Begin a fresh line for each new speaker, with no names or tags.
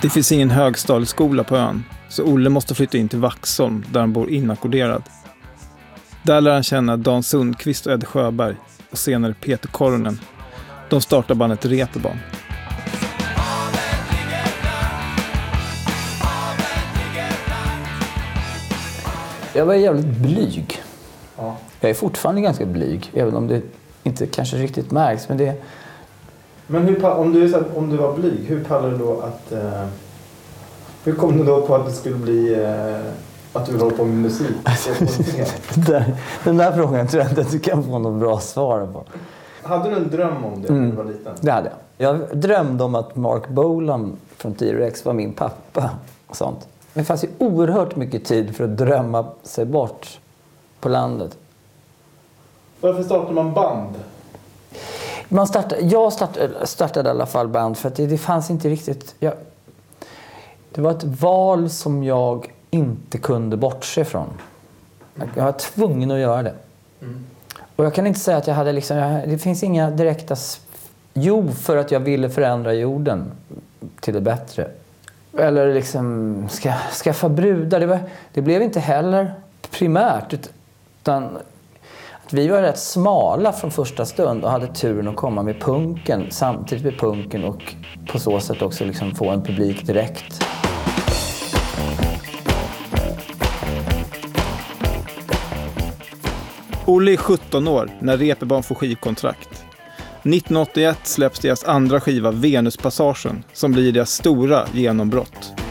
Det finns ingen högstadieskola på ön, så Olle måste flytta in till Vaxholm där han bor inackorderad. Där lär han känna Dan Sundqvist och Ed Sjöberg och senare Peter Korhonen. De startar bandet Reeperbahn.
Jag var jävligt blyg.
Ja.
Jag är fortfarande ganska blyg, även om det inte kanske riktigt märks. Men det...
Men om du var blyg, hur pallar du då att... hur kom du då på att det skulle bli... att du håller på med musik?
Den där frågan tror jag inte att du kan få något bra svar på.
Hade du en dröm om det när du var liten?
Det hade jag. Jag drömde om att Mark Bolan från T-Rex var min pappa och sånt. Det fanns ju oerhört mycket tid för att drömma sig bort på landet.
Varför startar man band?
Jag startade i alla fall band för att det fanns inte riktigt... Det var ett val som jag inte kunde bortse från. Jag var tvungen att göra det. Mm. Och jag kan inte säga att jag hade liksom... Det finns inga direkta... Jo, för att jag ville förändra jorden till det bättre. Eller liksom skaffa brudar. Det blev inte heller primärt. Utan att vi var rätt smala från första stund och hade turen att komma med punken. Samtidigt med punken och på så sätt också liksom få en publik direkt.
Olle är 17 år när Reeperbahn får skivkontrakt. 1981 släpps deras andra skiva Venuspassagen som blir deras stora genombrott.